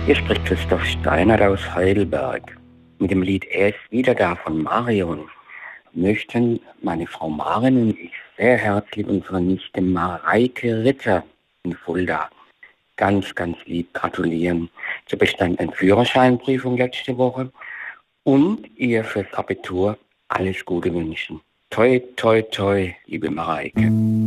Hier spricht Christoph Steinert aus Heidelberg. Mit dem Lied Er ist wieder da von Marion möchten meine Frau Maren und ich sehr herzlich unserer Nichte Mareike Ritter in Fulda ganz, ganz lieb gratulieren zur bestandenen Führerscheinprüfung letzte Woche und ihr fürs Abitur alles Gute wünschen. Toi, toi, toi, liebe Mareike.